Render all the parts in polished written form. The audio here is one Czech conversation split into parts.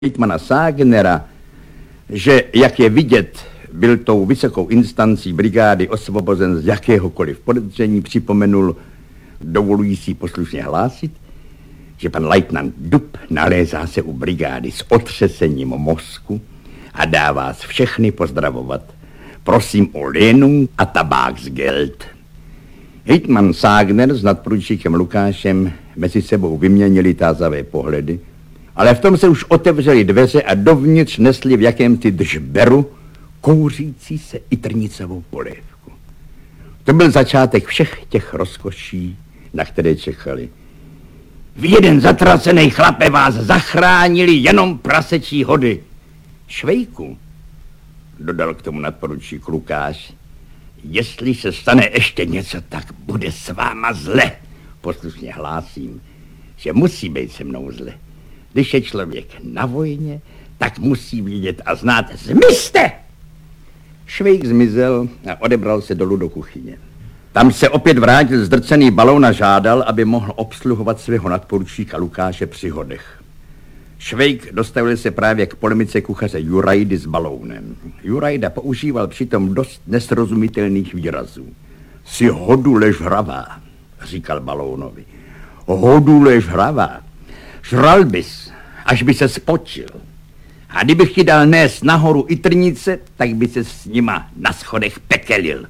hejtmana Ságnera, že, jak je vidět, byl tou vysokou instancí brigády osvobozen z jakéhokoliv podezření, připomenul, dovolující poslušně hlásit, že pan lejtnant Dub nalézá se u brigády s otřesením mozku a dá vás všechny pozdravovat. Prosím o Lénu a Tabaksgeld. Hejtman Ságner s nadporučíkem Lukášem mezi sebou vyměnili tázavé pohledy, ale v tom se už otevřely dveře a dovnitř nesli v jakémsi držberu kouřící se itrnicovou polévku. To byl začátek všech těch rozkoší, na které čekali. Vy jeden zatracený chlape vás zachránili jenom prasečí hody. Švejku, dodal k tomu nadporučík Lukáš, jestli se stane ještě něco, tak bude s váma zle. Poslušně hlásím, že musí být se mnou zle. Když je člověk na vojně, tak musí vědět a znát. Zmizte! Švejk zmizel a odebral se dolů do kuchyně. Tam se opět vrátil zdrcený balón a žádal, aby mohl obsluhovat svého nadporučíka Lukáše při hodech. Švejk dostavil se právě k polemice kuchaře Jurajdy s balounem. Jurajda používal přitom dost nesrozumitelných výrazů. Si hodule žravá, říkal balounovi. Hodule žravá. Žral bys, až by se spočil. A kdybych ti dal nést nahoru itrnice, tak by se s nima na schodech pekelil.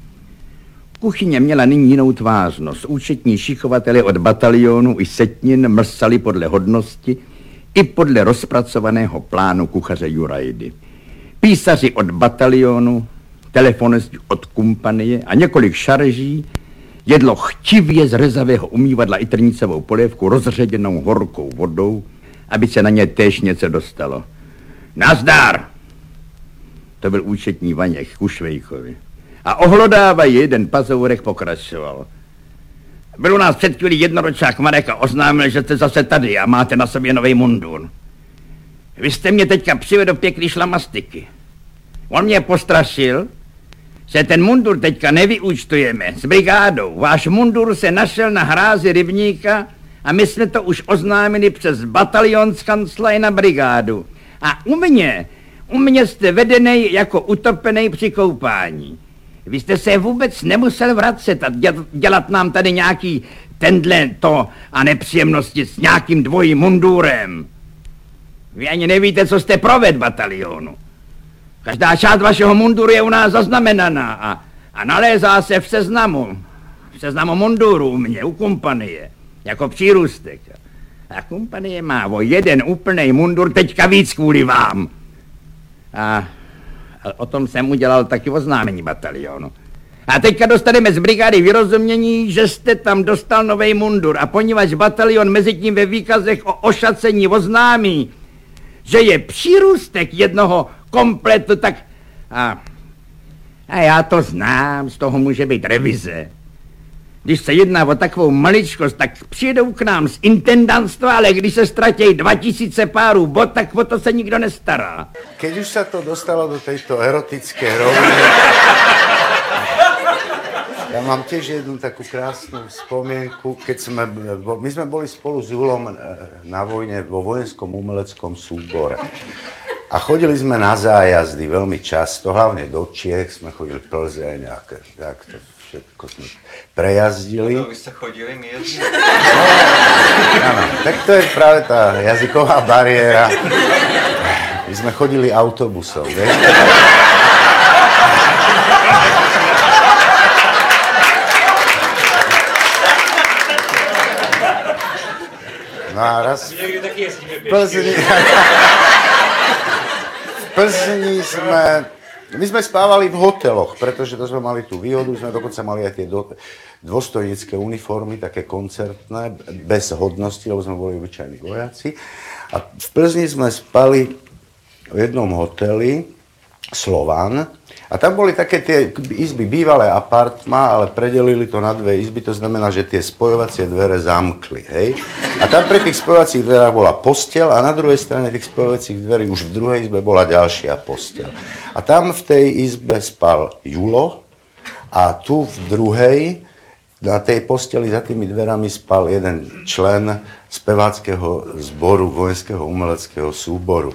Kuchyně měla nyní jinou tvářnost. Účetní šichovatele od batalionu i setnin mrsali podle hodnosti i podle rozpracovaného plánu kuchaře Jurajdy. Písaři od batalionu, telefonisti od kompanie a několik šarží jedlo chtivě z rezavého umývadla itrnicovou polévku rozředěnou horkou vodou, aby se na ně též něco dostalo. Nazdar! To byl účetní Vaněk ku Švejkovi. A ohlodávají jeden pazourek pokračoval. Byl u nás před chvílí jednoročák Marek a oznámil, že jste zase tady a máte na sobě nový mundur. Vy jste mě teďka přivedl do pěkný šlamastiky. On mě postrašil, že ten mundur teďka nevyúčtujeme s brigádou. Váš mundur se našel na hrázi rybníka a my jsme to už oznámili přes batalionskanzlej na brigádu. A u mě jste vedenej jako utopenej při koupání. Vy jste se vůbec nemusel vracet a dělat nám tady nějaký tendle to a nepříjemnosti s nějakým dvojím mundurem. Vy ani nevíte, co jste proved batalionu. Každá část vašeho munduru je u nás zaznamenaná a nalézá se v seznamu munduru u mě, u kompanie, jako přírůstek. A kompanie má o jeden úplnej mundur teďka víc kvůli vám. A o tom jsem udělal taky oznámení batalionu. A teďka dostaneme z brigády vyrozumění, že jste tam dostal novej mundur a poněvadž batalion mezi tím ve výkazech o ošacení oznámí, že je přírůstek jednoho kompletu, tak... A já to znám, z toho může být revize. Když se jedná o takovou maličkost, tak přijedou k nám z intendantstva, ale když se ztratějí 2000 párů bot, tak o to se nikdo nestará. Keď už sa to dostalo do tejto erotické roviny, ja mám tiež jednu takú krásnu spomienku, keď my sme boli spolu s Julom na vojne vo vojenskom umeleckom súbore. A chodili sme na zájazdy veľmi často, hlavne do Čiech, sme chodili Plzeň a tak to všetko sme prejazdili. No, vy ste chodili, my jezdili. Áno, tak to je práve tá jazyková bariéra. My sme chodili autobusom, vieš? No a raz v Plzni my sme spávali v hoteloch, pretože to sme mali tú výhodu, sme dokonca mali aj tie dôstojnícke uniformy, také koncertné, bez hodnosti, lebo sme boli obyčajní vojaci. A v Plzni sme spali v jednom hoteli, Slovan, a tam boli také tie izby, bývalé apartmá, ale predelili to na dve izby, to znamená, že tie spojovacie dvere zamkli, hej. A tam pri tých spojovacích dverách bola posteľ a na druhej strane tých spojovacích dverí už v druhej izbe bola ďalšia posteľ. A tam v tej izbe spal Julo a tu v druhej Na tej posteli za tými dverami spal jeden člen speváckeho zboru vojenského umeleckého súboru.